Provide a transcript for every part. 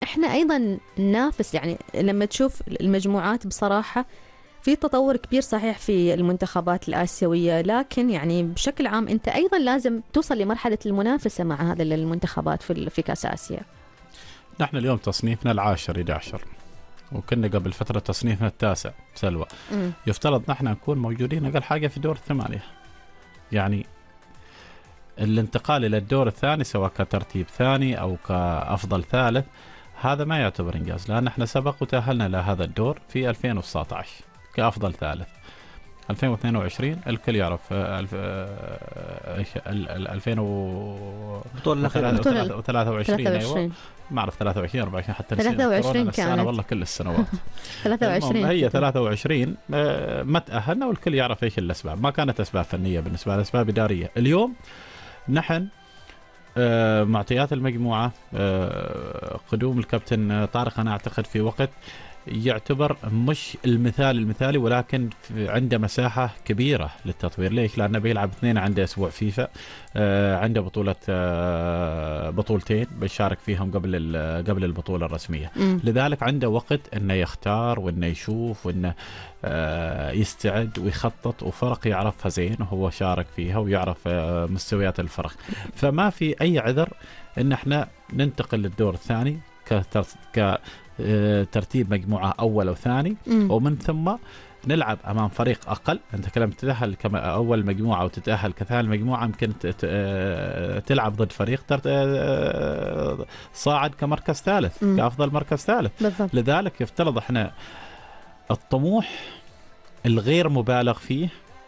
احنا ايضا ننافس. يعني لما تشوف المجموعات بصراحة في تطور كبير صحيح في المنتخبات الآسيوية، لكن يعني بشكل عام أنت أيضا لازم توصل لمرحلة المنافسة مع هذه المنتخبات في كأس آسيا. نحن اليوم تصنيفنا العاشر 11 وكنا قبل فترة تصنيفنا التاسع سلوى. يفترض نحن نكون موجودين أقل حاجة في دور 8. يعني الانتقال إلى الدور الثاني سواء كترتيب ثاني أو كأفضل ثالث هذا ما يعتبر إنجاز، لأن احنا سبق وتأهلنا لهذا الدور في 2019 كأفضل ثالث. 2022 الكل يعرف 2023 أيوة ما أعرف 23 24 حتى 23 كانت والله كل السنوات 23 هي 23 ما تأهلنا، والكل يعرف إيش الأسباب. ما كانت أسباب فنية بالنسبة لنا، أسباب إدارية. اليوم نحن معطيات المجموعة قدوم الكابتن طارق أنا أعتقد في وقت يعتبر مش المثالي، ولكن عنده مساحة كبيرة للتطوير. ليش؟ لأنه بيلعب 2 عنده أسبوع فيفا، عنده بطولتين بيشارك فيهم قبل البطولة الرسمية. لذلك عنده وقت أنه يختار وأنه يشوف وأنه يستعد ويخطط، وفرق يعرفها زين وهو شارك فيها ويعرف مستويات الفرق. فما في أي عذر أن احنا ننتقل للدور الثاني كترتيب مجموعة أول أو ثاني، ومن ثم نلعب أمام فريق أقل. أنت كلام تتأهل كأول مجموعة وتتأهل كثاني مجموعة، يمكن تلعب ضد فريق صاعد كمركز ثالث كأفضل مركز ثالث. لذلك يفترض احنا الطموح الغير مبالغ فيه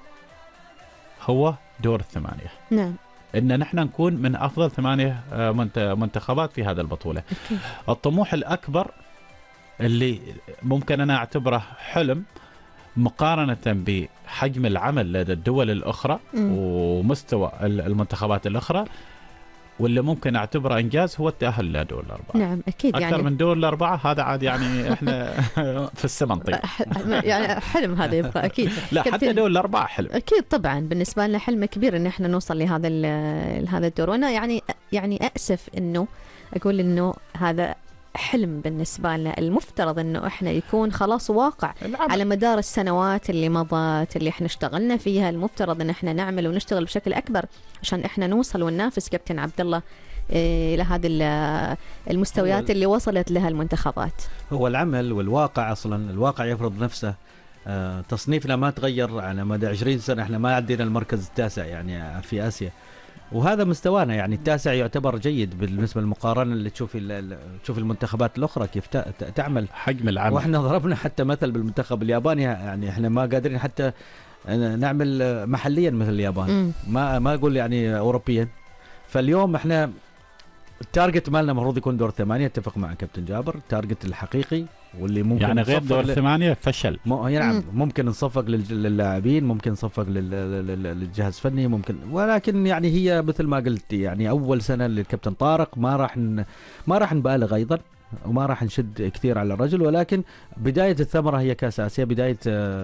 هو دور 8. نعم، إن نحن نكون من أفضل 8 منتخبات في هذا البطولة. الطموح الأكبر اللي ممكن أنا أعتبره حلم مقارنة بحجم العمل لدى الدول الأخرى ومستوى المنتخبات الأخرى، واللي ممكن أعتبره إنجاز هو التأهل لدور الأربعة. نعم أكيد، أكثر يعني من دور الأربعة هذا عاد يعني إحنا في السماء نطير. يعني حلم هذا يبقى أكيد. لا حتى دور الأربعة حلم أكيد طبعا، بالنسبة لنا حلم كبير إن إحنا نوصل لهذا الدور. وأنا يعني أسف إنه أقول إنه هذا حلم بالنسبة لنا، المفترض إنه إحنا يكون خلاص واقع على مدار السنوات اللي مضت اللي إحنا اشتغلنا فيها. المفترض إن إحنا نعمل ونشتغل بشكل أكبر عشان إحنا نوصل وننافس كابتن عبد الله إلى هذه المستويات اللي وصلت لها المنتخبات. هو العمل والواقع، أصلا الواقع يفرض نفسه. تصنيفنا ما تغير على مدى 20 سنة، إحنا ما عدينا المركز التاسع يعني في آسيا، وهذا مستوانا. يعني التاسع يعتبر جيد بالنسبة للمقارنة اللي تشوف المنتخبات الأخرى كيف تعمل حجم العمل. وإحنا ضربنا حتى مثل بالمنتخب الياباني، يعني إحنا ما قادرين حتى نعمل محليا مثل اليابان، ما أقول يعني أوروبيا. فاليوم إحنا التارجت مالنا مفروض يكون دور 8. اتفق مع كابتن جابر، التارجت الحقيقي واللي ممكن يعني غير دور 8 فشل. نعم، ممكن نصفق للاعبين، ممكن نصفق للجهاز الفني، ممكن، ولكن يعني هي مثل ما قلت يعني أول سنة للكابتن طارق ما راح نبالغ أيضا وما راح نشد كثير على الرجل، ولكن بداية الثمرة هي كأس آسيا، بداية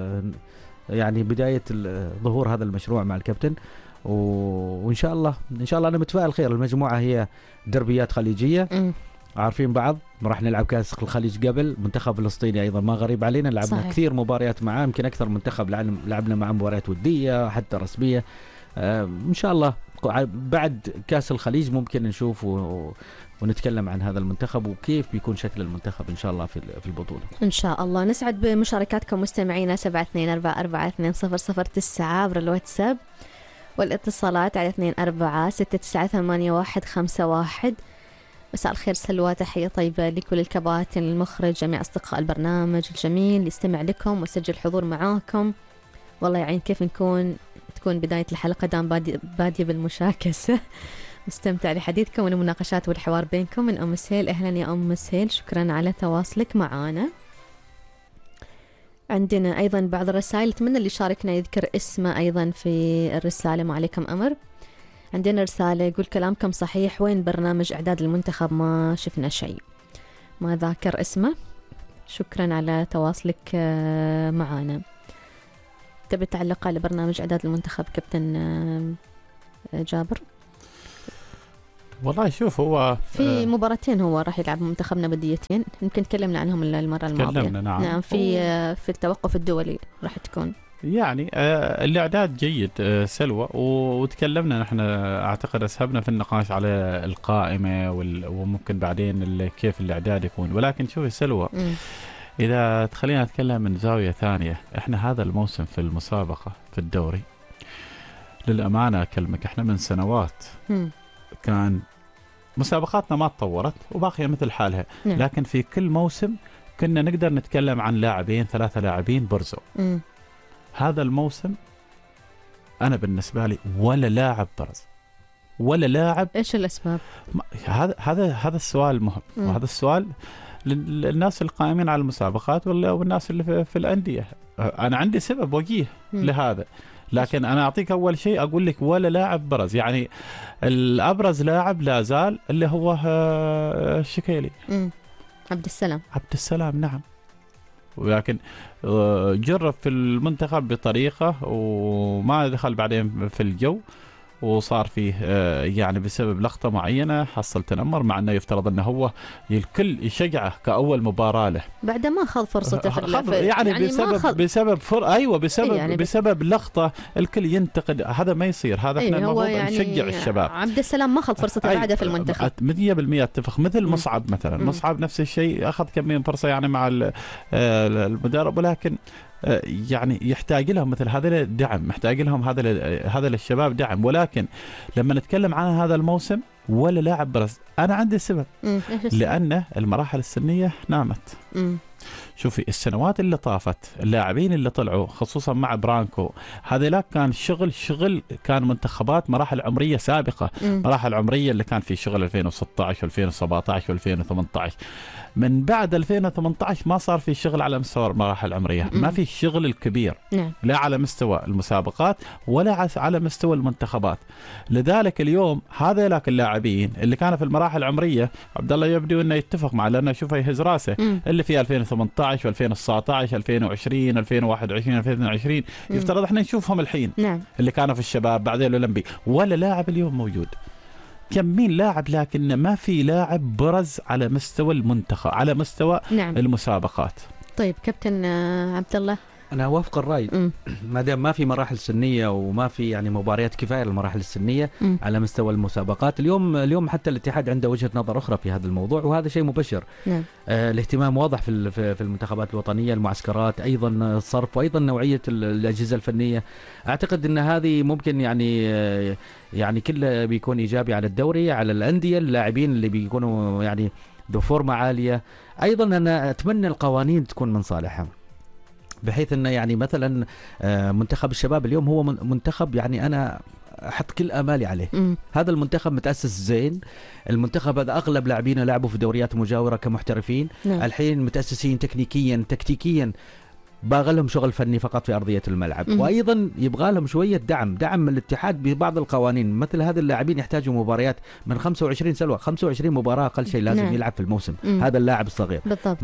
ظهور هذا المشروع مع الكابتن. وإن شاء الله أنا متفائل خير. المجموعة هي دربيات خليجية، عارفين بعض، راح نلعب كأس الخليج قبل. منتخب فلسطيني أيضا ما غريب علينا، لعبنا صحيح كثير مباريات معاه، يمكن أكثر منتخب لعبنا معه مباريات ودية حتى رسمية. إن شاء الله بعد كأس الخليج ممكن نشوف ونتكلم عن هذا المنتخب وكيف بيكون شكل المنتخب إن شاء الله في البطولة. إن شاء الله. نسعد بمشاركاتكم مستمعينا 72442009 عبر الواتساب، والاتصالات على 2469889151. مساء الخير سلوى، تحية طيبة لكل الكباتن، المخرج، جميع أصدقاء البرنامج الجميل، يستمع لكم وسجل حضور معاكم. والله يعين كيف تكون بداية الحلقة دام بادية بالمشاكسة. مستمتع لحديثكم والمناقشات والحوار بينكم. من أم سهيل، أهلا يا أم سهيل، شكرا على تواصلك معنا. عندنا أيضا بعض الرسائل، أتمنى اللي شاركنا يذكر اسمه أيضا في الرسالة. ما عليكم أمر. عندنا رسالة يقول كلامكم صحيح، وين برنامج إعداد المنتخب؟ ما شفنا شيء. ما ذاكر اسمه. شكرا على تواصلك معنا. تبي تعلق على برنامج إعداد المنتخب كابتن جابر؟ والله شوف هو في مباراتين هو راح يلعب منتخبنا بديتين، يمكن تكلمنا عنهم المرة الماضية. تكلمنا نعم في التوقف الدولي راح تكون يعني الإعداد جيد سلوى، وتكلمنا نحن أعتقد أسهبنا في النقاش على القائمة وممكن بعدين كيف الإعداد يكون. ولكن شوفي سلوى، إذا تخلينا نتكلم من زاوية ثانية، إحنا هذا الموسم في المسابقة في الدوري للأمانة أكلمك إحنا من سنوات كان مسابقاتنا ما تطورت وباقية مثل حالها، لكن في كل موسم كنا نقدر نتكلم عن لاعبين 3 لاعبين برزوا. هذا الموسم أنا بالنسبة لي ولا لاعب برز، ولا لاعب. إيش الأسباب؟ هذا السؤال المهم، وهذا السؤال للناس القائمين على المسابقات والناس اللي في الأندية. أنا عندي سبب وجيه لهذا، لكن أنا أعطيك أول شيء أقول لك ولا لاعب برز. يعني الأبرز لاعب لا زال اللي هو الشكيلي، عبد السلام نعم. ولكن جرب في المنتخب بطريقة وما دخل بعدين في الجو، وصار فيه يعني بسبب لقطة معينة حصل تنمر، مع أنه يفترض أنه هو الكل يشجعه كأول مباراة له بعد ما أخذ فرصته يعني بسبب لقطة الكل ينتقد. هذا ما يصير، هذا احنا المفروض نشجع الشباب. عبد السلام ما أخذ فرصته بعده في المنتخب 100% اتفق. مثل مصعب مثلا، مصعب نفس الشيء، أخذ كم من فرصة يعني مع المدرب، ولكن يعني يحتاج لهم مثل هذا الدعم، محتاج لهم هذا الشباب دعم. ولكن لما نتكلم عن هذا الموسم ولا لاعب برز، أنا عندي سبب، لأن المراحل السنية نامت. شوفي السنوات اللي طافت اللاعبين اللي طلعوا خصوصا مع برانكو، هذا لا كان شغل كان منتخبات مراحل عمرية سابقة، مراحل عمرية اللي كان في شغل 2016 و2017 و2018. من بعد 2018 ما صار في شغل على مستوى المراحل العمرية، ما في الشغل الكبير لا على مستوى المسابقات ولا على مستوى المنتخبات. لذلك اليوم هذا اللاعبين اللي كانوا في المراحل العمرية، عبد الله يبدو انه يتفق معه لانه شوفه يهز راسه، اللي في 2018 و2019 2020 2021 2022 يفترض احنا نشوفهم الحين، اللي كانوا في الشباب بعدين الاولمبي. ولا لاعب اليوم موجود. كم مين لاعب، لكن ما في لاعب برز على مستوى المنتخب، على مستوى المسابقات. طيب كابتن عبد الله، أنا أوافق الرأي. ما دام ما في مراحل سنية وما في يعني مباريات كفاية للمراحل السنية على مستوى المسابقات، اليوم حتى الاتحاد عنده وجهة نظر أخرى في هذا الموضوع، وهذا شيء مبشر. الاهتمام واضح في المنتخبات الوطنية، المعسكرات، أيضا الصرف، وأيضا نوعية الأجهزة الفنية. أعتقد أن هذه ممكن يعني كله بيكون إيجابي على الدوري، على الأندية، اللاعبين اللي بيكونوا يعني ذو فورمة عالية. أيضا أنا أتمنى القوانين تكون من صالحهم، بحيث أنه يعني مثلا منتخب الشباب اليوم هو منتخب يعني أنا أحط كل آمالي عليه. هذا المنتخب متأسس زين، المنتخب هذا أغلب لاعبينه لعبوا في دوريات مجاورة كمحترفين. الحين متأسسين تكنيكيا تكتيكيا، باغى لهم شغل فني فقط في أرضية الملعب. وأيضا يبغى لهم شوية دعم من الاتحاد ببعض القوانين. مثل هذا اللاعبين يحتاجوا مباريات من 25 مباراة أقل شيء لازم يلعب في الموسم. هذا اللاعب الصغير بالضبط.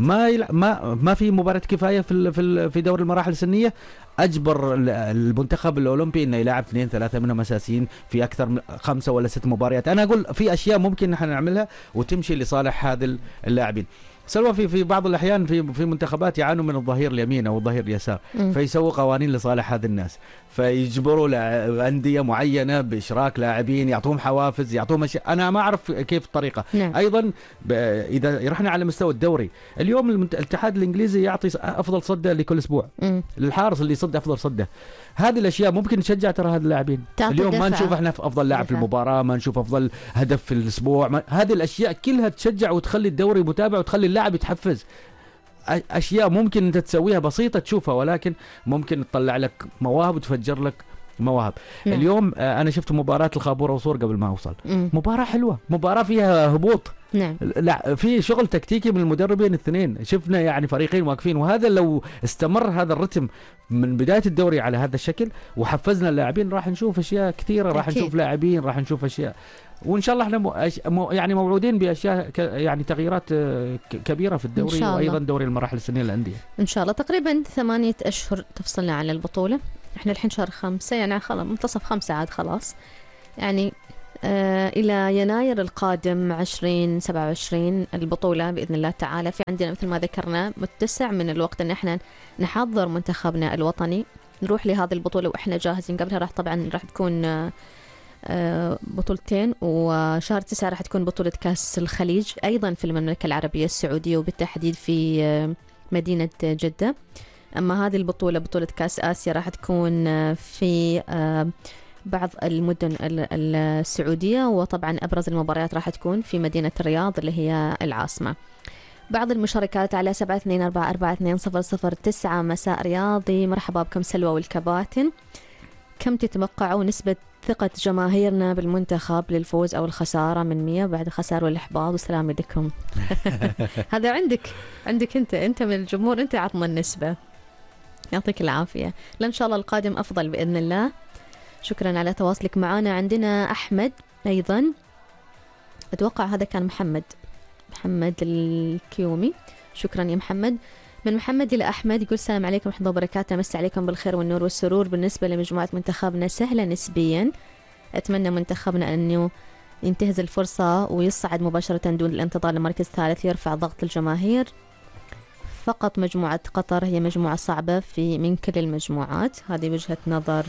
ما في مباراة كفاية في دور المراحل السنية. أجبر المنتخب الأولمبي إنه يلعب 2-3 منهم أساسيين في أكثر من 5 ولا 6 مباريات. أنا أقول في أشياء ممكن نحن نعملها وتمشي لصالح هذا اللاعبين. سلوى في بعض الأحيان في منتخبات يعانوا من الظهير اليمين أو الظهير اليسار، فيسووا قوانين لصالح هذا الناس، فيجبروا أندية معينة بإشراك لاعبين، يعطوهم حوافز، يعطوهم أشياء. أنا ما أعرف كيف الطريقة. أيضا إذا رحنا على مستوى الدوري، اليوم الاتحاد الإنجليزي يعطي أفضل صدة لكل أسبوع للحارس اللي يصد أفضل صدة. هذه الأشياء ممكن نشجع ترى هذا اللاعبين. اليوم ما نشوف احنا في أفضل لاعب في المباراة، ما نشوف أفضل هدف في الأسبوع. هذه الأشياء كلها تشجع وتخلي الدوري متابع وتخلي اللاعب يتحفز. أشياء ممكن أنت تسويها بسيطة تشوفها، ولكن ممكن تطلع لك مواهب وتفجر لك مواهب. اليوم أنا شفت مباراة الخابورة وصور قبل ما أوصل، مباراة حلوة، مباراة فيها هبوط. لا في شغل تكتيكي من المدربين الاثنين، شفنا يعني فريقين واقفين. وهذا لو استمر هذا الرتم من بداية الدوري على هذا الشكل وحفزنا اللاعبين، راح نشوف أشياء كثيرة، راح نشوف لاعبين، راح نشوف أشياء. وإن شاء الله احنا يعني موعودين بأشياء يعني تغييرات كبيرة في الدوري، وأيضا دوري المراحل السنية للأندية إن شاء الله. تقريبا 8 أشهر تفصلنا عن البطولة. احنا الحين شهر 5، يعني خلاص منتصف 5 عاد خلاص. يعني إلى يناير القادم 2027 البطولة بإذن الله تعالى. في عندنا مثل ما ذكرنا متسع من الوقت أن احنا نحضر منتخبنا الوطني، نروح لهذه البطولة وإحنا جاهزين قبلها. راح تكون بطولتين، وشهر 9 راح تكون بطولة كأس الخليج أيضا في المملكة العربية السعودية وبالتحديد في مدينة جدة. أما هذه البطولة بطولة كأس آسيا راح تكون في بعض المدن السعودية، وطبعا أبرز المباريات راح تكون في مدينة الرياض اللي هي العاصمة. بعض المشاركات على 72442009 مساء رياضي. مرحبا بكم سلوى والكباتن. كم تتوقعوا نسبة ثقة جماهيرنا بالمنتخب للفوز أو الخسارة من 100 بعد الخسارة والإحباط؟ والسلام عليكم. هذا عندك أنت من الجمهور، أنت عطنا النسبة. يعطيك العافية. لأن شاء الله القادم أفضل بإذن الله. شكرا على تواصلك معنا. عندنا أحمد أيضا، أتوقع هذا كان محمد الكيومي. شكرا يا محمد. من محمد إلى أحمد يقول السلام عليكم ورحمة الله وبركاته. مسي عليكم بالخير والنور والسرور. بالنسبة لمجموعة منتخبنا سهلة نسبيا، أتمنى منتخبنا أنه ينتهز الفرصة ويصعد مباشرة دون الانتظار لمركز ثالث، يرفع ضغط الجماهير. فقط مجموعة قطر هي مجموعة صعبة من كل المجموعات. هذه وجهة نظر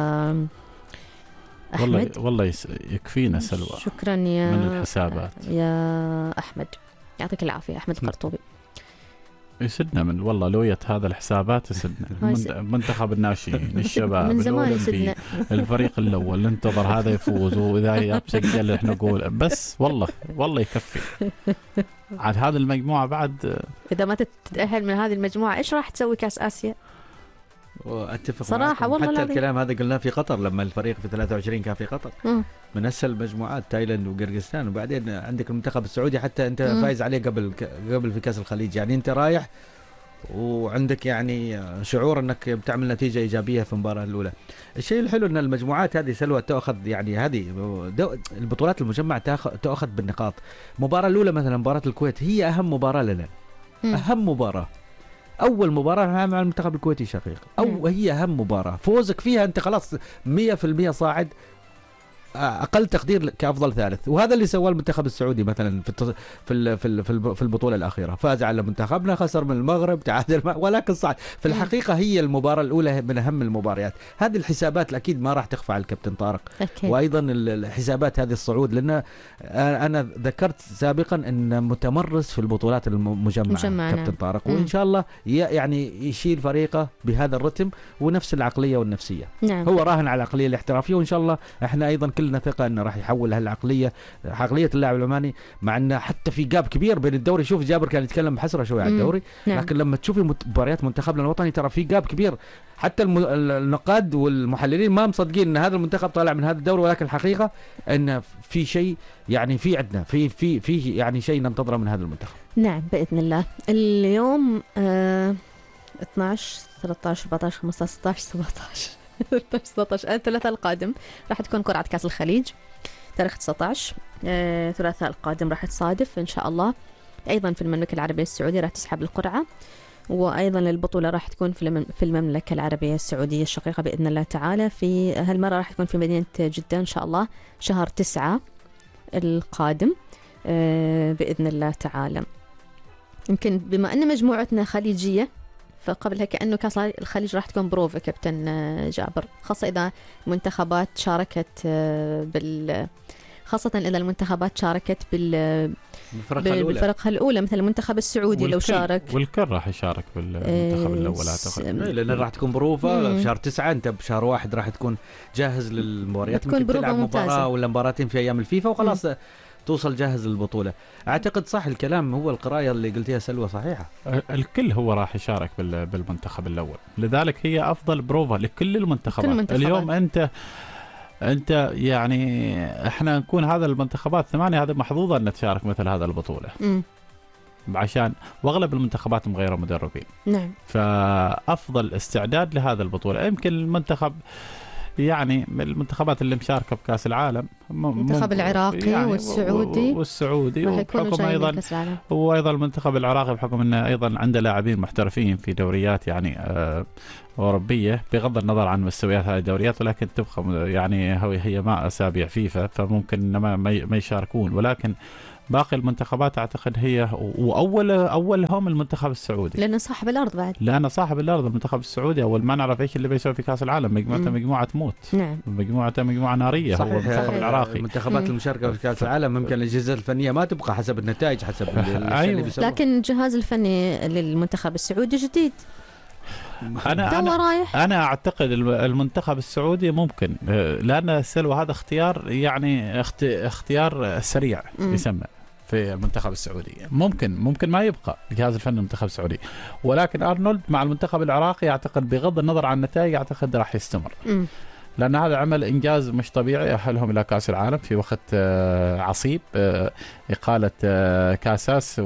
أحمد. والله يكفينا سلوى. شكرا يا من الحسابات يا أحمد، يعطيك العافية. أحمد القرطوبي يسدنا من والله لوية هذا الحسابات يسدنا. منتخب الناشئين الشباب من زمان يسدنا. الفريق الأول ننتظر هذا يفوز، وإذا يبسق اللي احنا نقول بس والله يكفي. عاد هذه المجموعة بعد إذا ما تتأهل من هذه المجموعة إيش راح تسوي كأس آسيا؟ واتفق صراحة والله حتى العظيم. الكلام هذا قلناه في قطر لما الفريق في 23 كان في قطر من أسهل المجموعات تايلاند وقرقستان، وبعدين عندك المنتخب السعودي حتى أنت فايز عليه قبل في كأس الخليج. يعني أنت رايح وعندك يعني شعور أنك بتعمل نتيجة إيجابية في المباراة الأولى. الشيء الحلو أن المجموعات هذه سلوى تأخذ، يعني هذه البطولات المجمعة تأخذ بالنقاط. المباراة الأولى مثلا مباراة الكويت هي أهم مباراة لنا، أهم مباراة، أول مباراة مع المنتخب الكويتي شقيق، أو هي أهم مباراة. فوزك فيها أنت خلاص 100% صاعد، أقل تقدير كأفضل ثالث. وهذا اللي سواه المنتخب السعودي مثلا في البطولة الأخيرة. فاز على منتخبنا، خسر من المغرب، تعادل ولكن صعد. في الحقيقة هي المباراة الأولى من أهم المباريات. هذه الحسابات أكيد ما راح تخفى على الكابتن طارق. وأيضا الحسابات هذه الصعود، لأن أنا ذكرت سابقا أن متمرس في البطولات المجمعة كابتن طارق، وإن شاء الله يعني يشيل فريقه بهذا الرتم ونفس العقلية والنفسية. هو راهن على العقلية الاحترافية، وإن شاء الله إحنا أيضا كلنا ثقة أنه راح يحول هالعقلية، عقلية اللاعب العماني. مع أنه حتى في جاب كبير بين الدوري. شوف جابر كان يتكلم بحسرة شوي عن الدوري، لكن لما تشوفي مباريات منتخبنا الوطني ترى في جاب كبير. حتى النقاد والمحللين ما مصدقين أن هذا المنتخب طالع من هذا الدوري، ولكن الحقيقة أن في شيء، يعني في عندنا في يعني شيء ننتظره من هذا المنتخب. نعم بإذن الله. اليوم 12 13 14 15 16 17 16 الثلاثاء القادم راح تكون قرعة كأس الخليج تاريخ 19 الثلاثاء القادم راح تصادف إن شاء الله. أيضا في المملكة العربية السعودية راح تسحب القرعة، وأيضا البطولة راح تكون في المملكة العربية السعودية الشقيقة بإذن الله تعالى. في هالمرة راح تكون في مدينة جدة إن شاء الله شهر 9 القادم بإذن الله تعالى. يمكن بما أن مجموعتنا خليجية فقبلها كأنه كأس الخليج راح تكون بروفة كابتن جابر، خاصة إذا المنتخبات شاركت خاصة إذا المنتخبات شاركت بالفرقة الأولى مثل المنتخب السعودي لو شارك، والكل راح يشارك بالمنتخب الأول أعتقد، لأن راح تكون بروفة في شهر 9. أنت بشهر 1 راح تكون جاهز للمباريات، تكون تلعب مباراة ولا مباراتين في أيام الفيفا وخلاص توصل جاهز للبطولة. أعتقد صح الكلام، هو القراية اللي قلتيها سلوى صحيحة. الكل هو راح يشارك بالمنتخب الأول، لذلك هي أفضل بروفة لكل المنتخبات. اليوم أنت يعني إحنا نكون هذا المنتخبات 8 هذا محظوظة أن تشارك مثل هذا البطولة عشان وأغلب المنتخبات مغيرة مدربين. نعم. فأفضل استعداد لهذا البطولة. يمكن المنتخب يعني من المنتخبات اللي مشاركه بكاس العالم المنتخب العراقي يعني والسعودي وبحكم ايضا هو ايضا المنتخب العراقي بحكم انه ايضا عنده لاعبين محترفين في دوريات يعني اوروبيه، بغض النظر عن مستويات هذه الدوريات، ولكن تبقى يعني هي مع اسابيع فيفا، فممكن ما يشاركون، ولكن باقي المنتخبات اعتقد هي اولهم المنتخب السعودي، لانه صاحب الارض بعد، لانه صاحب الارض. المنتخب السعودي اول ما نعرف ايش اللي بيسوي في كاس العالم، مجموعته مجموعه موت. نعم. مجموعه ناريه. صحيح. هو المنتخب العراقي. المنتخبات المشاركه في كاس العالم ممكن الاجهزه الفنيه ما تبقى حسب النتائج، حسب أيوة. لكن الجهاز الفني للمنتخب السعودي جديد. أنا أعتقد المنتخب السعودي ممكن، لأن سلوى هذا اختيار يعني اختيار سريع يسمى في المنتخب السعودي. ممكن ما يبقى الجهاز الفني المنتخب السعودي، ولكن أرنولد مع المنتخب العراقي أعتقد بغض النظر عن النتائج أعتقد راح يستمر، لأن هذا عمل إنجاز مش طبيعي، أهلهم إلى كأس العالم في وقت عصيب. إقالة كاساس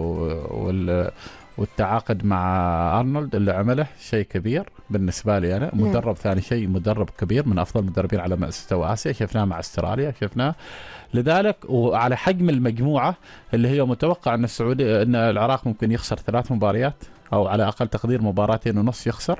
والتعاقد مع أرنولد اللي عمله شيء كبير بالنسبة لي أنا. مدرب ثاني شيء، مدرب كبير من أفضل المدربين على مستوى آسيا، شفناه مع استراليا، شفناه. لذلك وعلى حجم المجموعة اللي هي متوقع أن أن العراق ممكن يخسر 3 مباريات أو على أقل تقدير 2.5 مباريات يخسر.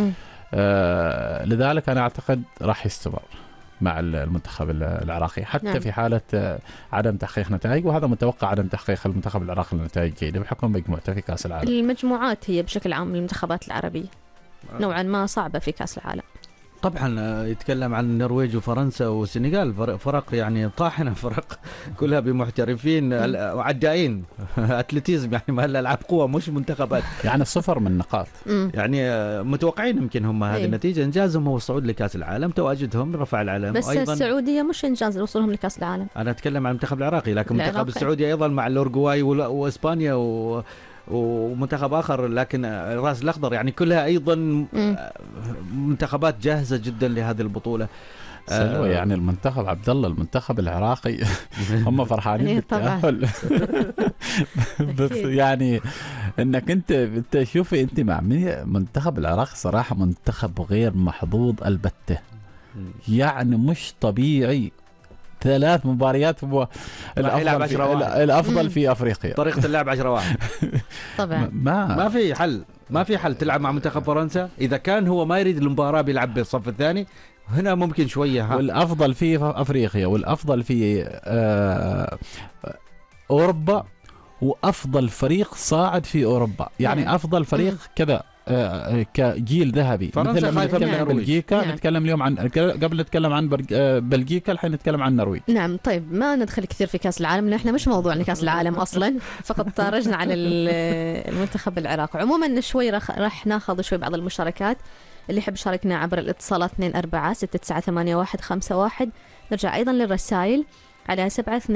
لذلك أنا أعتقد راح يستمر مع المنتخب العراقي حتى نعم. في حالة عدم تحقيق نتائج، وهذا متوقع عدم تحقيق المنتخب العراقي لنتائج جيدة بحكم مجموعته في كأس العالم. المجموعات هي بشكل عام المنتخبات العربية نوعا ما صعبة في كأس العالم. طبعا يتكلم عن النرويج وفرنسا والسنغال، فرق يعني طاحنة، فرق كلها بمحترفين وعدائين اتلتيزم، يعني ما الالعاب قوة مش منتخبات، يعني 0 من نقاط. يعني متوقعين يمكن هم هذه النتيجة. انجازهم هو الصعود لكأس العالم، تواجدهم رفع العلم. بس أيضاً السعودية مش انجاز وصولهم لكأس العالم. انا اتكلم عن المنتخب العراقي، لكن المنتخب السعودي ايضا مع الاورجواي واسبانيا ومنتخب آخر، لكن الرأس الأخضر يعني كلها أيضا منتخبات جاهزة جدا لهذه البطولة. يعني المنتخب عبد الله، المنتخب العراقي هم فرحانين بالتأهل. بس يعني انك انت شوفي انت مع منتخب العراق صراحة منتخب غير محظوظ البتة، يعني مش طبيعي. 3 مباريات هو الأفضل في أفريقيا. طريقة اللعب 10-1 طبعا ما في حل تلعب مع منتخب فرنسا إذا كان هو ما يريد المباراة بيلعب بالصف الثاني، هنا ممكن شوية. والأفضل في أفريقيا، والأفضل في أوروبا، وأفضل فريق صاعد في أوروبا، يعني أفضل فريق كذا كجيل ذهبي. فرنسا خايفة من بلجيكا. نتكلم اليوم عن قبل نتكلم عن بلجيكا، الحين نتكلم عن النرويج. نعم. طيب ما ندخل كثير في كأس العالم، احنا مش موضوعنا كأس العالم أصلا، فقط طارجنا على المنتخب العراقي. عموما شوي راح ناخذ شوي بعض المشاركات. اللي يحب يشاركنا عبر الاتصالات 24-69-151. نرجع أيضا للرسائل على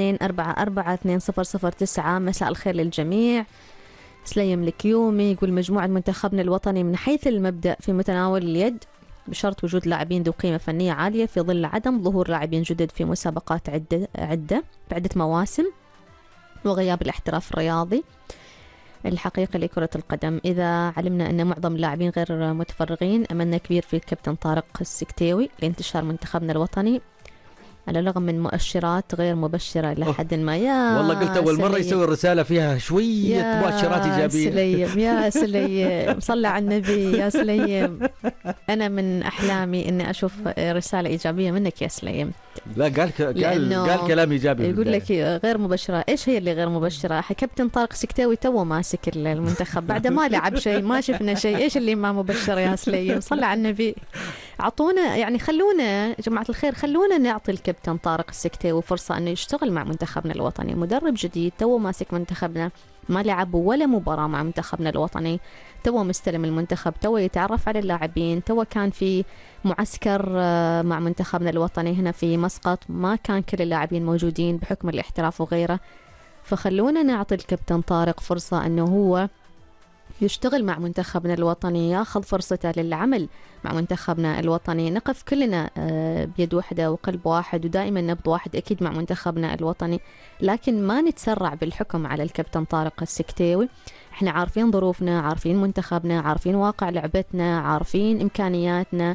72442009. مساء الخير للجميع. سليم الكيومي يقول مجموعة منتخبنا الوطني من حيث المبدأ في متناول اليد، بشرط وجود لاعبين ذو قيمة فنية عالية في ظل عدم ظهور لاعبين جدد في مسابقات بعدة مواسم، وغياب الاحتراف الرياضي الحقيقي لكرة القدم. إذا علمنا أن معظم اللاعبين غير متفرغين، أملنا كبير في الكابتن طارق السكتيوي لانتشار منتخبنا الوطني على الرغم من مؤشرات غير مبشرة إلى حد ما. يا والله قلت أول مرة يسوي الرسالة فيها شوية مؤشرات إيجابية. سليم يا سليم، صلى على النبي يا سليم. أنا من أحلامي إني أشوف رسالة إيجابية منك يا سليم. لا قال كلام إيجابي. يقول لك غير مبشرة. إيش هي اللي غير مبشرة؟ كابتن طارق سكتاوي تو ماسك المنتخب بعد ما لعب شيء، ما شفنا شيء. إيش اللي ما مبشر يا سليم؟ صلى على النبي. عطونا يعني، خلونا جماعة الخير، خلونا نعطي الكابتن طارق السكتاوي فرصة أنه يشتغل مع منتخبنا الوطني. مدرب جديد تو ماسك منتخبنا، ما لعب ولا مباراة مع منتخبنا الوطني، تو مستلم المنتخب، تو يتعرف على اللاعبين، تو كان في معسكر مع منتخبنا الوطني هنا في مسقط، ما كان كل اللاعبين موجودين بحكم الاحتراف وغيره. فخلونا نعطي الكابتن طارق فرصة أنه هو يشتغل مع منتخبنا الوطني، ياخذ فرصته للعمل مع منتخبنا الوطني. نقف كلنا بيد واحدة وقلب واحد ودائما نبض واحد أكيد مع منتخبنا الوطني، لكن ما نتسرع بالحكم على الكابتن طارق السكتاوي. احنا عارفين ظروفنا، عارفين منتخبنا، عارفين واقع لعبتنا، عارفين إمكانياتنا،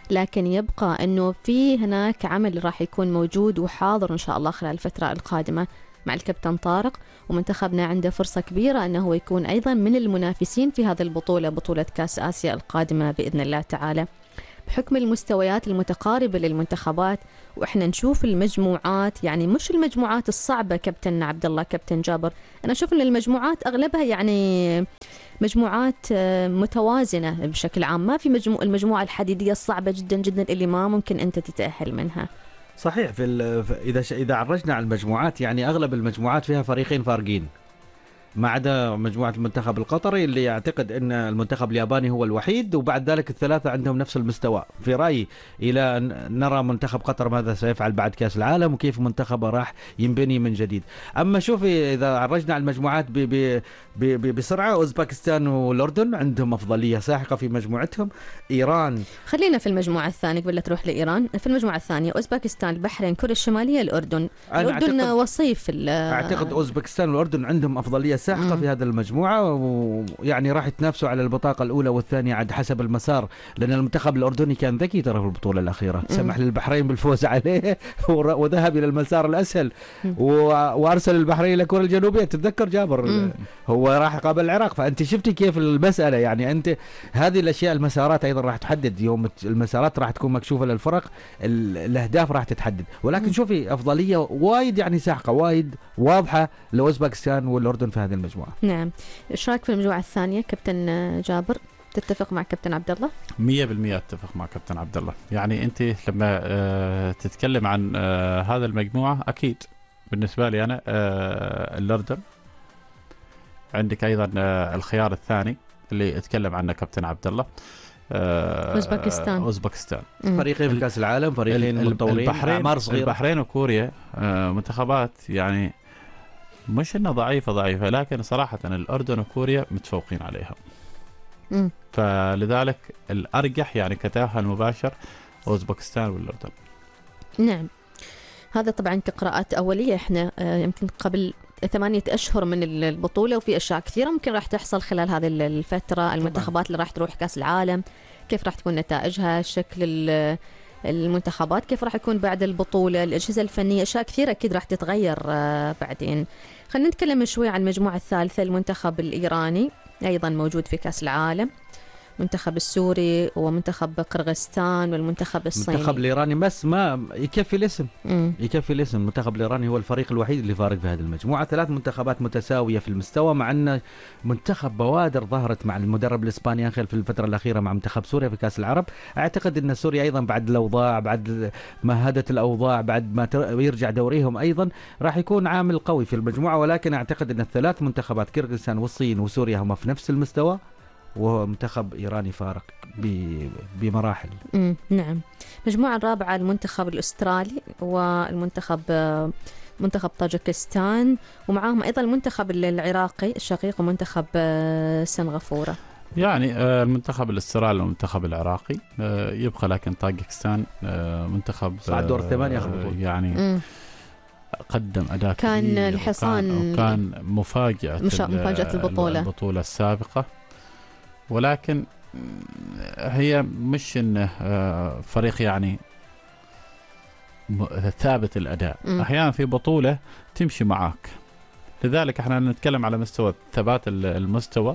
لكن يبقى أنه في هناك عمل راح يكون موجود وحاضر إن شاء الله خلال الفترة القادمة مع الكابتن طارق، ومنتخبنا عنده فرصة كبيرة أنه هو يكون أيضا من المنافسين في هذه البطولة، بطولة كأس آسيا القادمة بإذن الله تعالى، بحكم المستويات المتقاربة للمنتخبات. وإحنا نشوف المجموعات، يعني مش المجموعات الصعبة كابتن عبد الله، كابتن جابر، أنا أشوف أن المجموعات أغلبها يعني مجموعات متوازنة بشكل عام، ما في المجموعة الحديدية الصعبة جدا جدا اللي ما ممكن أنت تتأهل منها. صحيح. إذا عرجنا على المجموعات، يعني أغلب المجموعات فيها فريقين فارقين، ما عدا مجموعة المنتخب القطري اللي يعتقد أن المنتخب الياباني هو الوحيد، وبعد ذلك الثلاثة عندهم نفس المستوى. في رأيي إلى أن نرى منتخب قطر ماذا سيفعل بعد كأس العالم وكيف منتخبه راح ينبني من جديد. أما شوفي إذا عرجنا على المجموعات بسرعة، أوزباكستان والأردن عندهم أفضلية ساحقة في مجموعتهم. إيران، خلينا في المجموعة الثانية قبل لا تروح لإيران. في المجموعة الثانية أوزباكستان، البحرين، كوريا الشمالية، الأردن وصيف. أعتقد أوزباكستان والأردن عندهم أفضلية ساحقة في هذه المجموعة، ويعني راح يتنافسوا على البطاقة الأولى والثانية عاد حسب المسار، لأن المنتخب الأردني كان ذكي ترى في البطولة الأخيرة، سمح للبحرين بالفوز عليه وذهب إلى المسار الأسهل، وأرسل البحرين إلى كوريا الجنوبية. تتذكر جابر هو راح قابل العراق، فأنت شفتي كيف المسألة. يعني أنت هذه الأشياء، المسارات أيضا راح تحدد، يوم المسارات راح تكون مكشوفة للفرق، الأهداف راح تتحدد. ولكن شوفي أفضلية وايد يعني ساحقة وايد واضحة لأوزباكستان والأردن في هذه المجموعة. نعم. ايش رايك في المجموعة الثانية كابتن جابر؟ تتفق مع كابتن عبد الله؟ 100% اتفق مع كابتن عبد الله. يعني انت لما تتكلم عن هذا المجموعة، اكيد بالنسبة لي انا الاردن، عندك ايضا الخيار الثاني اللي اتكلم عنه كابتن عبد الله، اوزباكستان. فريقين في كاس العالم، فريقين متطورين، اعمار صغيرة. البحرين وكوريا منتخبات يعني مش انها ضعيفة، لكن صراحة الأردن وكوريا متفوقين عليها. فلذلك الأرجح يعني كتأهل مباشر أوزبكستان والأردن. نعم، هذا طبعا كقراءات أولية. احنا يمكن قبل 8 أشهر من البطولة، وفي أشياء كثيرة ممكن راح تحصل خلال هذه الفترة. المنتخبات اللي راح تروح كأس العالم كيف راح تكون نتائجها، شكل المنتخبات كيف راح يكون بعد البطولة، الأجهزة الفنية، أشياء كثيرة أكيد راح تتغير بعدين. خلينا نتكلم شوي عن المجموعة الثالثة. المنتخب الإيراني أيضا موجود في كأس العالم، منتخب السوري ومنتخب قرغستان والمنتخب الصيني. المنتخب الإيراني بس ما يكفي الاسم، يكفي الاسم. المنتخب الإيراني هو الفريق الوحيد اللي فارق في هذه المجموعة. 3 منتخبات متساوية في المستوى، مع أن منتخب بوادر ظهرت مع المدرب الإسباني أنخيل في الفترة الأخيرة مع منتخب سوريا في كأس العرب. أعتقد أن سوريا أيضا بعد الأوضاع، بعد ما هدت الأوضاع، بعد ما يرجع دوريهم أيضا راح يكون عامل قوي في المجموعة. ولكن أعتقد أن ال3 منتخبات كرغستان والصين وسوريا هم في نفس المستوى، وهو منتخب إيراني فارق بمراحل. نعم. المجموعة الرابعة المنتخب الأسترالي والمنتخب منتخب طاجكستان، ومعهم أيضا المنتخب العراقي الشقيق ومنتخب سنغافورة. يعني المنتخب الاسترالي والمنتخب العراقي يبقى، لكن طاجكستان منتخب صعد دور 8 يعني قدم أداء كان كبير، الحصان وكان مفاجأة البطولة السابقة. ولكن هي مش إنه فريق يعني ثابت الأداء، أحيانا في بطولة تمشي معاك. لذلك احنا نتكلم على مستوى ثبات المستوى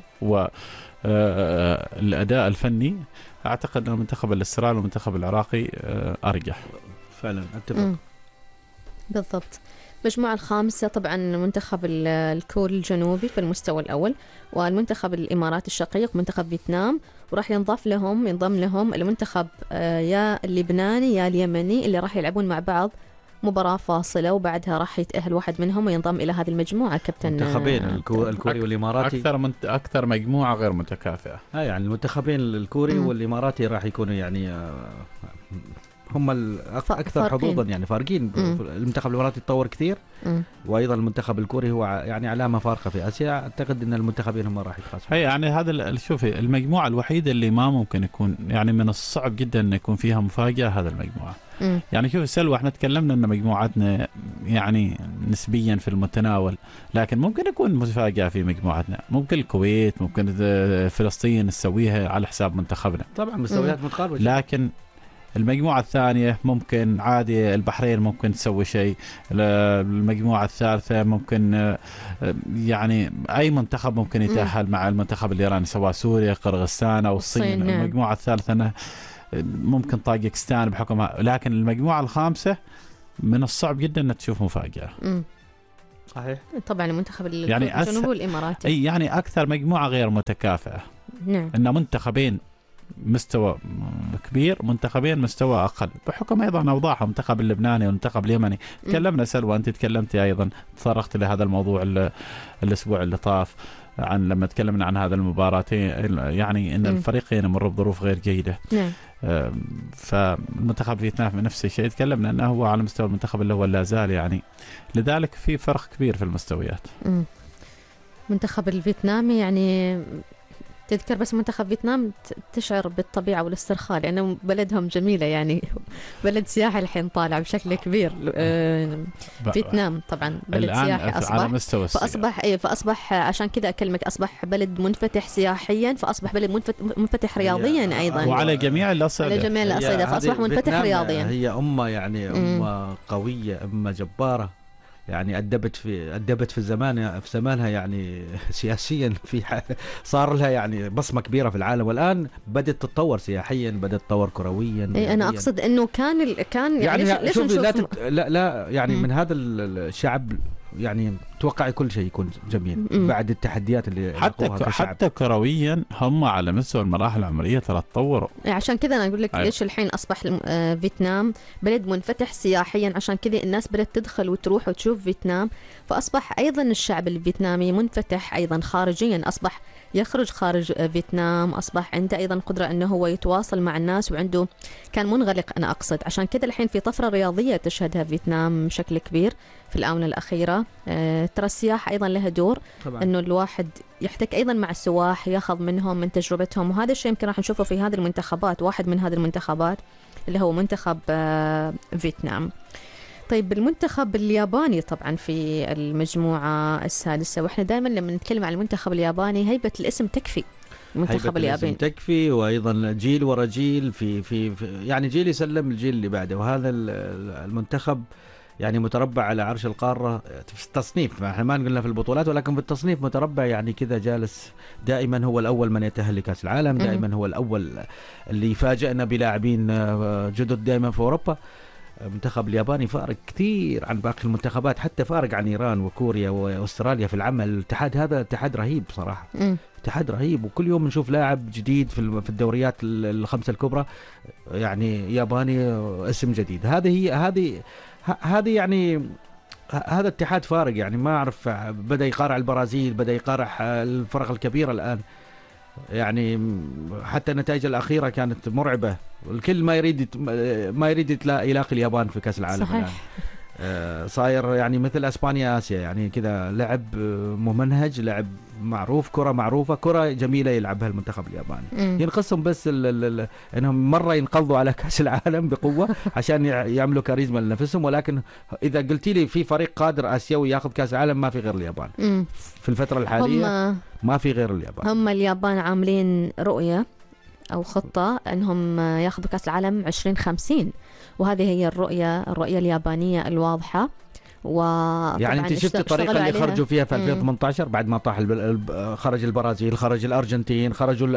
والأداء الفني. أعتقد أن المنتخب الاسترالي والمنتخب العراقي أرجح. فعلا أتفق. بالضبط. المجموعة الخامسة طبعا المنتخب الكوري الجنوبي في المستوى الأول، والمنتخب الإمارات الشقيق، منتخب فيتنام، وراح ينضم لهم المنتخب يا اللبناني يا اليمني اللي راح يلعبون مع بعض مباراة فاصلة، وبعدها راح يتأهل واحد منهم وينضم إلى هذه المجموعة. كابتن منتخبين الكوري والإماراتي أكثر مجموعة غير متكافئة. يعني المنتخبين الكوري والإماراتي راح يكونوا يعني هم الأكثر حظوظا، يعني فارقين. المنتخب الإماراتي تطور كثير، وأيضا المنتخب الكوري هو يعني علامة فارقة في آسيا. أعتقد أن المنتخبين هم راح يتخاصموا. يعني هذا شوفي المجموعة الوحيدة اللي ما ممكن يكون، يعني من الصعب جدا أن يكون فيها مفاجأة هذا المجموعة. يعني شوف سلوى، احنا تكلمنا أن مجموعاتنا يعني نسبيا في المتناول، لكن ممكن يكون مفاجأة في مجموعتنا. ممكن الكويت، ممكن فلسطين نسويها على حساب منتخبنا. طبعا مستويات متقاربة، لكن المجموعة الثانية ممكن عادي البحرين ممكن تسوي شيء، المجموعة الثالثة ممكن يعني أي منتخب ممكن يتأهل مع المنتخب الإيراني سواء سوريا قرغستان أو الصين. المجموعة الثالثة ممكن طاجكستان بحكمها، لكن المجموعة الخامسة من الصعب جدا أن تشوف مفاجأة. صحيح. طبعا المنتخب يعني الجنوبي والإماراتي أي يعني أكثر مجموعة غير متكافئة. نعم. إن منتخبين مستوى كبير، منتخبين مستوى أقل، بحكم أيضا أوضاعهم، المنتخب اللبناني والمنتخب اليمني. تكلمنا سلوى، أنت تكلمتي أيضا، تطرقت لهذا الموضوع الأسبوع اللي طاف، عن لما تكلمنا عن هذا المباراتين، يعني ان الفريقين مروا بظروف غير جيده. نعم. فالمنتخب فيتنام نفس الشيء، تكلمنا انه هو على مستوى المنتخب اللي هو لا زال، يعني لذلك في فرق كبير في المستويات. منتخب الفيتنامي يعني تذكر بس منتخب فيتنام تشعر بالطبيعة والاسترخاء، لأنه بلدهم جميلة، يعني بلد سياحي الحين طالع بشكل كبير. فيتنام طبعا بلد سياحي أصبح على مستوى فأصبح عشان كذا أكلمك، أصبح بلد منفتح سياحيا، فأصبح بلد منفتح رياضيا أيضا، وعلى جميع الأصعدة، فأصبح منفتح رياضيا. هي أمة يعني أمة قوية، أمة جبارة، يعني أدبت في زمانها يعني سياسيا، صار لها يعني بصمة كبيرة في العالم، والآن بدأت تتطور سياحيا، بدأت تتطور كرويا. أنا أقصد إنه كان يعني ليش لا يعني من هذا الشعب يعني توقع كل شيء يكون جميل بعد التحديات اللي حتى كرويا هم على مستوى المراحل العمرية ترى تطوروا. عشان كذا أنا أقول لك ليش الحين أصبح فيتنام بلد منفتح سياحيا، عشان كذا الناس بدأت تدخل وتروح وتشوف فيتنام، فأصبح أيضا الشعب الفيتنامي منفتح أيضا خارجيا، أصبح يخرج خارج فيتنام، أصبح عنده أيضا قدرة أنه هو يتواصل مع الناس، وعنده كان منغلق. أنا أقصد عشان كذا الحين في طفرة رياضية تشهدها فيتنام بشكل كبير في الآونة الأخيرة. ترى السياحة أيضا لها دور طبعا. أنه الواحد يحتك أيضا مع السواح، يأخذ منهم من تجربتهم، وهذا الشيء يمكن راح نشوفه في هذه المنتخبات. واحد من هذه المنتخبات اللي هو منتخب فيتنام. طيب المنتخب الياباني طبعا في المجموعة السادسة، وإحنا دائما لما نتكلم عن المنتخب الياباني هيبة الاسم تكفي. المنتخب الياباني تكفي، وأيضا جيل ورا جيل في يعني جيل يسلم الجيل اللي بعده، وهذا المنتخب يعني متربع على عرش القارة في التصنيف، احنا ما نقولنا في البطولات، ولكن في التصنيف متربع، يعني كذا جالس دائما هو الأول من يتأهل لكأس العالم، دائما هو الأول اللي يفاجئنا بلاعبين جدد دائما في أوروبا. المنتخب الياباني فارق كثير عن باقي المنتخبات، حتى فارق عن إيران وكوريا وأستراليا في العمل. الاتحاد هذا اتحاد رهيب صراحة، اتحاد رهيب، وكل يوم نشوف لاعب جديد في الدوريات الخمسة الكبرى، يعني ياباني اسم جديد. هذه يعني هذا اتحاد فارق، يعني ما أعرف، بدأ يقارع البرازيل، بدأ يقارع الفرق الكبيرة الآن، يعني حتى النتائج الأخيرة كانت مرعبة، الكل ما يريد يلاقي اليابان في كأس العالم. صحيح. الآن صاير يعني مثل أسبانيا آسيا، يعني كذا لعب ممنهج، لعب معروف، كرة معروفة، كرة جميلة يلعبها المنتخب الياباني. ينقصهم بس انهم مرة ينقضوا على كأس العالم بقوة عشان يعملوا كاريزما لنفسهم، ولكن إذا قلتي لي في فريق قادر آسيوي ياخذ كأس العالم ما في غير اليابان. في الفترة الحالية ما في غير اليابان. هم اليابان عاملين رؤية أو خطة أنهم ياخذوا كأس العالم 2050، وهذه هي الرؤية اليابانية الواضحة. يعني انت شفت الطريقه اللي خرجوا فيها في 2018 بعد ما طاح خرج البرازيل، خرج الارجنتين،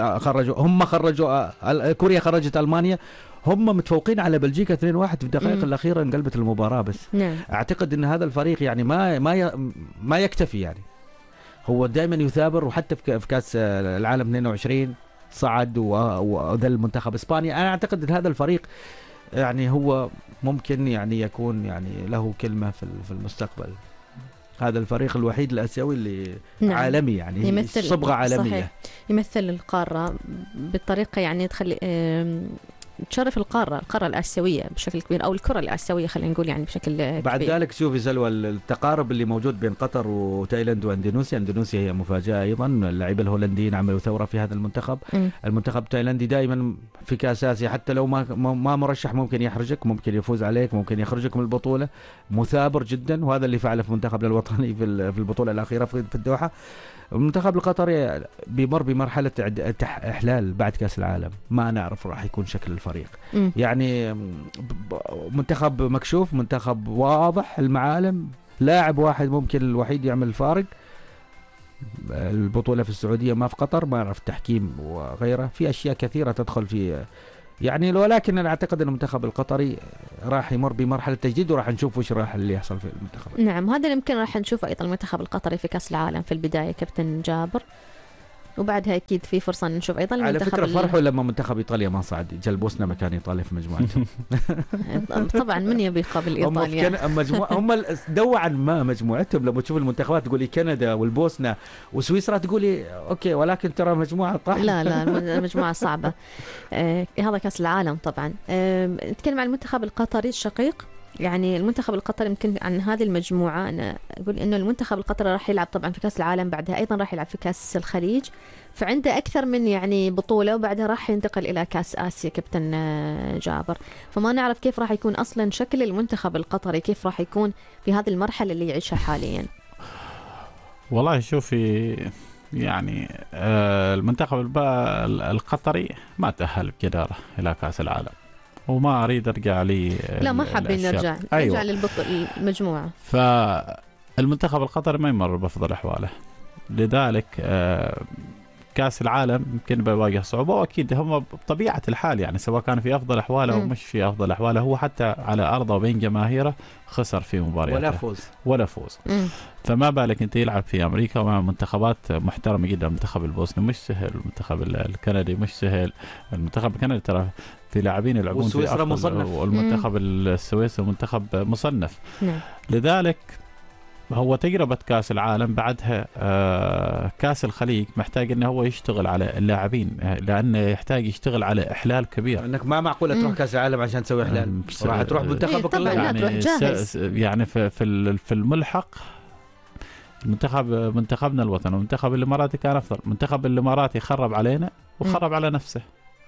خرجوا كوريا، خرجت المانيا، هم متفوقين على بلجيكا 2-1 في الدقائق الاخيره، انقلبت المباراه. بس اعتقد ان هذا الفريق يعني ما يكتفي، يعني هو دائما يثابر، وحتى في كاس العالم 22 صعد وذل المنتخب اسبانيا. انا اعتقد ان هذا الفريق يعني هو ممكن يعني يكون يعني له كلمة في المستقبل. هذا الفريق الوحيد الآسيوي اللي عالمي، يعني يمثل صبغة عالمية. صحيح. يمثل القارة بطريقة يعني تخلي تشرف القارة الآسيوية بشكل كبير، أو الكرة الآسيوية خلينا نقول يعني بشكل كبير. بعد ذلك شوفي سلوى التقارب اللي موجود بين قطر وتايلاند واندونيسيا. اندونيسيا هي مفاجأة أيضا، اللاعبين الهولنديين عملوا ثورة في هذا المنتخب. المنتخب التايلاندي دائما في كأس آسيا حتى لو ما مرشح ممكن يحرجك، ممكن يفوز عليك، ممكن يخرجك من البطولة، مثابر جدا، وهذا اللي فعله في منتخبنا الوطني في البطولة الأخيرة في الدوحة. المنتخب القطري بيمر بمرحلة إحلال بعد كأس العالم، ما نعرف راح يكون شكل الفريق. يعني منتخب مكشوف، منتخب واضح المعالم، لاعب واحد ممكن الوحيد يعمل الفارق. البطولة في السعودية ما في قطر، ما نعرف التحكيم وغيره، في أشياء كثيرة تدخل في يعني. ولكن أنا أعتقد أن المنتخب القطري راح يمر بمرحلة تجديد، وراح نشوف وش راح اللي يحصل في المنتخب. نعم، هذا يمكن راح نشوفه أيضا المنتخب القطري في كأس العالم في البداية كابتن جابر، وبعدها أكيد في فرصة نشوف أيضا على فكرة فرحوا لما منتخب إيطاليا ما صعد، جلبوسنا مكان إيطاليا في مجموعتهم. طبعا من يبي قبل إيطاليا؟ هم دوعا ما مجموعتهم، لما تشوف المنتخبات تقولي كندا والبوسنة وسويسرا تقولي أوكي، ولكن ترى مجموعة طاح. لا المجموعة صعبة. هذا كأس العالم طبعا. نتكلم عن المنتخب القطري الشقيق. يعني المنتخب القطري يمكن عن هذه المجموعة أنا أقول إنه المنتخب القطري راح يلعب طبعا في كأس العالم، بعدها أيضا راح يلعب في كأس الخليج، فعنده أكثر من يعني بطولة، وبعدها راح ينتقل إلى كأس آسيا كابتن جابر. فما نعرف كيف راح يكون أصلا شكل المنتخب القطري، كيف راح يكون في هذه المرحلة اللي يعيشها حاليا. والله شوفي يعني المنتخب القطري ما تأهل بجدارة إلى كأس العالم، وما أريد أرجع لي لا ما حابين نرجع. أيوة. المجموعة. فالمنتخب القطري ما يمر بأفضل أحواله، لذلك كأس العالم يمكن بيواجه صعوبة، وأكيد هم بطبيعة الحال يعني سواء كان في أفضل أحواله أو مش في أفضل أحواله، هو حتى على أرضه وبين جماهيره خسر في مبارياته ولا فوز. فما بالك أنت يلعب في أمريكا ومع منتخبات محترمة جدا. المنتخب البوسني مش سهل، المنتخب الكندي مش سهل، المنتخب الكندي ترى في لاعبين يلعبون في أفضل مصنف، والمنتخب السويسري منتخب مصنف. لذلك هو تجربة كأس العالم بعدها كأس الخليج محتاج انه هو يشتغل على اللاعبين، لانه يحتاج يشتغل على احلال كبير. انك ما معقولة تروح كأس العالم عشان تسوي احلال، راح تروح منتخبك يعني في الملحق منتخبنا الوطني والمنتخب الاماراتي كان افضل. المنتخب الاماراتي خرب علينا وخرب على نفسه،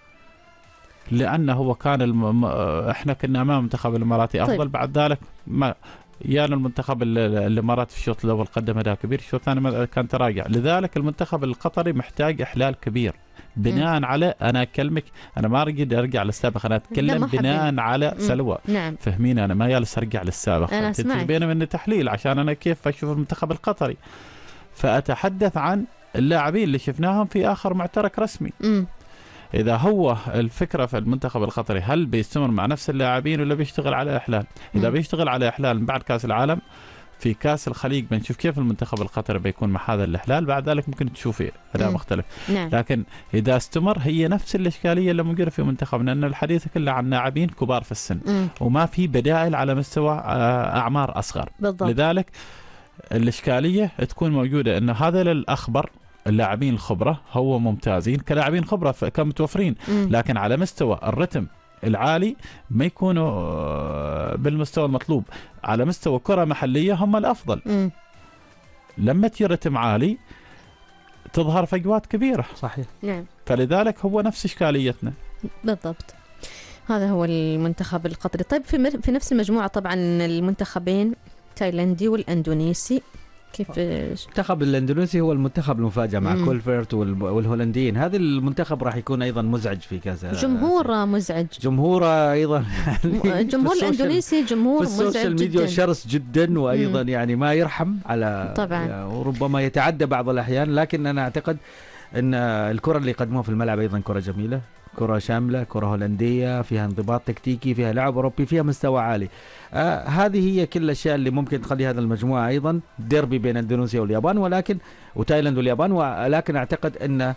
لانه هو كان احنا كنا امام المنتخب الاماراتي افضل. طيب. بعد ذلك ما يعني المنتخب الامارات في الشوط الاول قدم اداء كبير، الشوط الثاني كان تراجع. لذلك المنتخب القطري محتاج احلال كبير بناء على، انا اكلمك انا ما اريد ارجع للسابق، انا اتكلم بناء على سلوى. نعم. فهميني، انا ما جالس ارجع للسابق، انت تبين مني تحليل عشان انا كيف اشوف المنتخب القطري، فاتحدث عن اللاعبين اللي شفناهم في اخر معترك رسمي. إذا هو الفكرة في المنتخب القطري هل بيستمر مع نفس اللاعبين ولا بيشتغل على إحلال؟ إذا بيشتغل على إحلال من بعد كأس العالم في كأس الخليج بنشوف كيف المنتخب القطري بيكون مع هذا الإحلال، بعد ذلك ممكن تشوفي أداء مختلف. نعم. لكن إذا استمر هي نفس الإشكالية اللي موجودة في منتخبنا، أن الحديث كله عن لاعبين كبار في السن وما في بدائل على مستوى أعمار أصغر. بالضبط. لذلك الإشكالية تكون موجودة أن هذا الأخبر اللاعبين الخبرة هو ممتازين كلاعبين خبرة كمتوفرين، لكن على مستوى الرتم العالي ما يكونوا بالمستوى المطلوب. على مستوى كرة محلية هم الأفضل. لما تجي رتم عالي تظهر فجوات كبيرة. صحيح. نعم. فلذلك هو نفس إشكاليتنا. بالضبط. هذا هو المنتخب القطري. طيب في نفس المجموعة طبعا المنتخبين التايلندي والأندونيسي، كيف؟ المنتخب الاندونيسي هو المنتخب المفاجئ مع كولفرت والهولنديين. هذا المنتخب راح يكون ايضا مزعج في كاس. جمهور مزعج، جمهور ايضا جمهور الاندونيسي جمهور مزعج جدا، في السوشيال ميديا شرس جدا، وايضا يعني ما يرحم على طبعا يعني، وربما يتعدى بعض الاحيان. لكن انا اعتقد ان الكره اللي يقدموها في الملعب ايضا كره جميله، كرة شاملة، كرة هولندية، فيها انضباط تكتيكي، فيها لعب أوروبي، فيها مستوى عالي. هذه هي كل الأشياء اللي ممكن تخلي هذا المجموعة أيضا ديربي بين اندونيسيا واليابان وتايلاند واليابان. ولكن أعتقد أن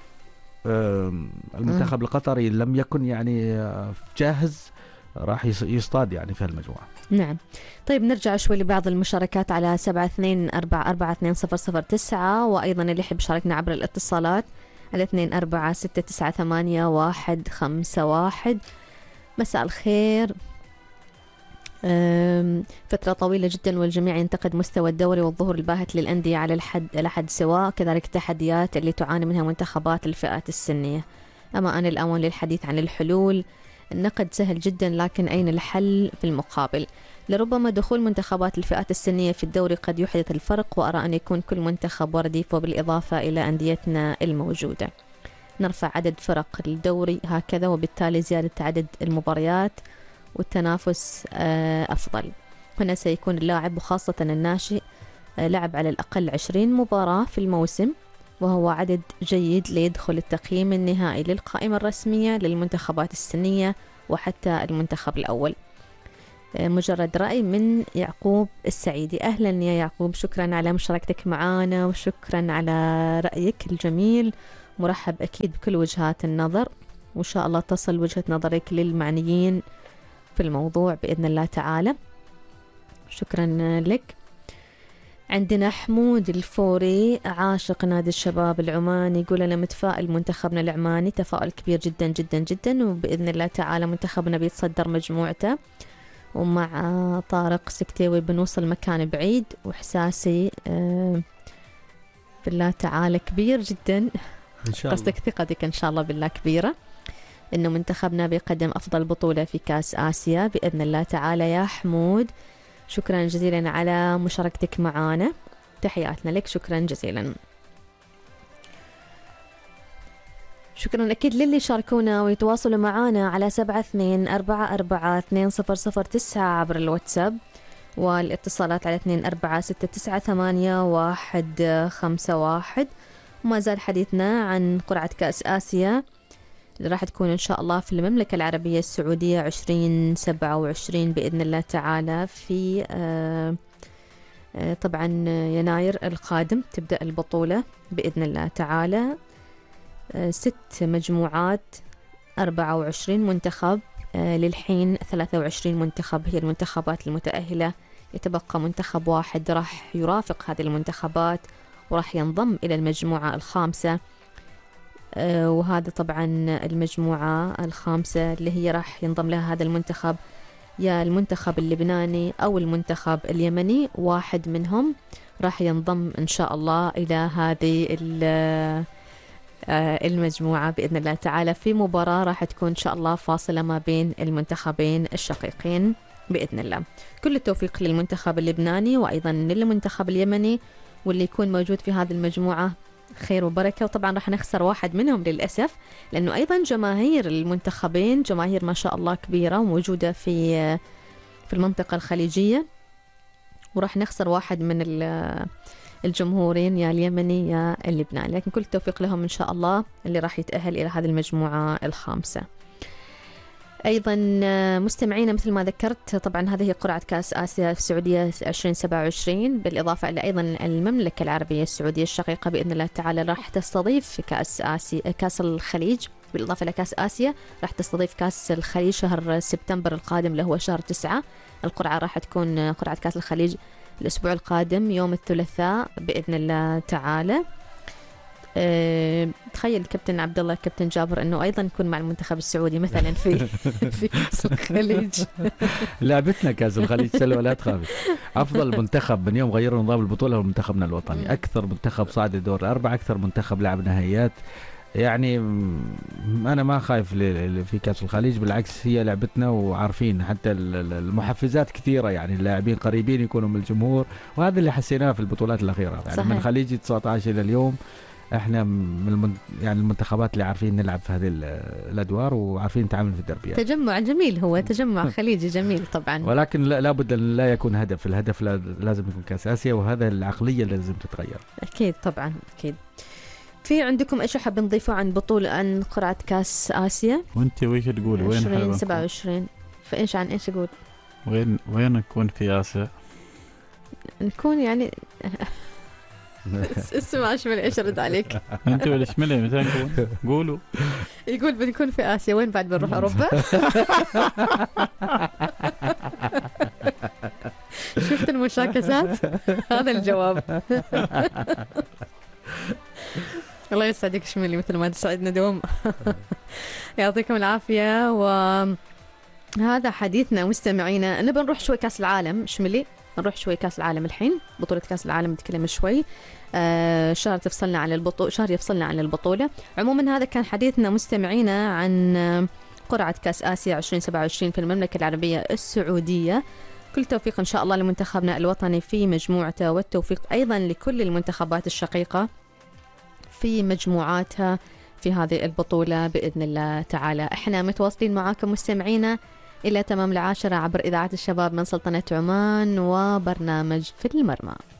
المنتخب القطري لم يكن يعني جاهز، راح يصطاد يعني في المجموعة. نعم. طيب نرجع شوي لبعض المشاركات على 72442009، وأيضا اللي يحب يشاركنا عبر الاتصالات على 24698151. مساء الخير. فترة طويلة جدا والجميع ينتقد مستوى الدوري والظهور الباهت للأندية على الحد سواء، كذلك التحديات اللي تعاني منها منتخبات الفئات السنية. أما أنا الآن للحديث عن الحلول. النقد سهل جدا، لكن أين الحل في المقابل؟ لربما دخول منتخبات الفئات السنية في الدوري قد يحدث الفرق، وأرى أن يكون كل منتخب ورديف، وبالإضافة إلى أنديتنا الموجودة. نرفع عدد فرق الدوري هكذا، وبالتالي زيادة عدد المباريات والتنافس أفضل. هنا سيكون اللاعب وخاصة الناشئ لعب على الأقل 20 مباراة في الموسم، وهو عدد جيد ليدخل التقييم النهائي للقائمة الرسمية للمنتخبات السنية وحتى المنتخب الأول. مجرد رأي من يعقوب السعيدي. أهلا يا يعقوب، شكرا على مشاركتك معنا وشكرا على رأيك الجميل. مرحب أكيد بكل وجهات النظر، وإن شاء الله تصل وجهة نظرك للمعنيين في الموضوع بإذن الله تعالى. شكرا لك. عندنا حمود الفوري عاشق نادي الشباب العماني، يقول أنا متفائل منتخبنا العماني، تفاؤل كبير جدا جدا جدا، وبإذن الله تعالى منتخبنا بيتصدر مجموعته، ومع طارق سكتيوي بنوصل مكان بعيد، وإحساسي بالله تعالى كبير جدا. إن شاء الله. قصدك ثقتك إن شاء الله بالله كبيرة إنه منتخبنا بيقدم أفضل بطولة في كأس آسيا بإذن الله تعالى. يا حمود شكرا جزيلا على مشاركتك معنا، تحياتنا لك، شكرا جزيلا. شكرا أكيد للي شاركونا ويتواصلوا معنا على 7244420009 عبر الواتساب، والاتصالات على 2469981151. وما زال حديثنا عن قرعة كأس آسيا اللي راح تكون إن شاء الله في المملكة العربية السعودية 2027 بإذن الله تعالى في طبعا يناير القادم تبدأ البطولة بإذن الله تعالى. 6 مجموعات 24 منتخب، للحين 23 منتخب هي المنتخبات المتأهلة، يتبقى منتخب واحد راح يرافق هذه المنتخبات وراح ينضم إلى المجموعة الخامسة، وهذا طبعا المجموعة الخامسة اللي هي راح ينضم لها هذا المنتخب، يا المنتخب اللبناني أو المنتخب اليمني، واحد منهم راح ينضم إن شاء الله إلى هذه المجموعة بإذن الله تعالى في مباراة راح تكون إن شاء الله فاصلة ما بين المنتخبين الشقيقين بإذن الله. كل التوفيق للمنتخب اللبناني وأيضا للمنتخب اليمني، واللي يكون موجود في هذه المجموعة خير وبركة. وطبعا راح نخسر واحد منهم للأسف، لأنه أيضا جماهير المنتخبين جماهير ما شاء الله كبيرة وموجودة في المنطقة الخليجية، وراح نخسر واحد من الجمهورين يا اليمني يا اللبناني، لكن كل التوفيق لهم إن شاء الله اللي راح يتأهل إلى هذه المجموعة الخامسة. أيضا مستمعينا مثل ما ذكرت طبعا هذه هي قرعة كأس آسيا في السعودية 2027، بالإضافة إلى أيضا المملكة العربية السعودية الشقيقة بإذن الله تعالى راح تستضيف كأس الخليج، بالإضافة إلى كأس آسيا راح تستضيف كأس الخليج شهر سبتمبر القادم اللي هو شهر 9. القرعة راح تكون قرعة كأس الخليج الأسبوع القادم يوم الثلاثاء بإذن الله تعالى. تخيل كابتن عبد الله كابتن جابر انه ايضا يكون مع المنتخب السعودي مثلا في كاس الخليج. لعبتنا كاس الخليج سلوى لا تخافي. افضل منتخب من يوم غيروا نظام البطوله هو منتخبنا الوطني، اكثر منتخب صعد الدور الاربعه، اكثر منتخب لعب نهائيات. يعني انا ما خايف في كاس الخليج، بالعكس هي لعبتنا، وعارفين حتى المحفزات كثيره، يعني اللاعبين قريبين يكونوا من الجمهور، وهذا اللي حسيناه في البطولات الاخيره. يعني من خليجي 19 الى اليوم احنا من يعني المنتخبات اللي عارفين نلعب في هذه الادوار وعارفين نتعامل في الدربيات. تجمع جميل، هو تجمع خليجي جميل طبعا، ولكن لابد ان لا يكون هدف، الهدف لازم يكون كاس اسيا، وهذا العقليه اللي لازم تتغير. اكيد طبعا اكيد. في عندكم ايش حاب نضيفه عن بطوله عن قرعه كاس اسيا؟ وانت وش تقولي وين 2027 فايش عن ايش اقول؟ وين نكون في اسيا؟ نكون يعني اسمع ايش ايش ارد عليك. انت ولا شملي متى نكون؟ قولوا. يقول بنكون في اسيا، وين بعد بنروح اوروبا؟ شفت المشاكسات؟ هذا الجواب. الله يسعدك شملي مثل ما تسعدنا دوم. يعطيكم العافيه. وهذا حديثنا مستمعينا، نبى نروح شوي كاس العالم شملي، نروح شوي كاس العالم الحين، بطولة كاس العالم نتكلم شوي. شهر يفصلنا عن البطولة. عموما هذا كان حديثنا مستمعينا عن قرعة كاس آسيا 2027 في المملكة العربية السعودية. كل توفيق إن شاء الله لمنتخبنا الوطني في مجموعته، والتوفيق أيضا لكل المنتخبات الشقيقة في مجموعاتها في هذه البطولة بإذن الله تعالى. احنا متواصلين معاكم مستمعينا إلى تمام 10 عبر إذاعة الشباب من سلطنة عمان وبرنامج في المرمى.